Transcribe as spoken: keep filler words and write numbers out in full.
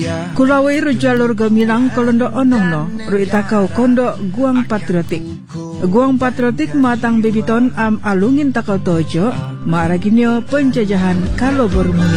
Kulawai ru jalur gemilang kolondo onong no, ru itakau kondo guang patriotik. Guang patriotik matang bebiton am alungin takau tojo, maraginyo penjajahan kalau bermuni.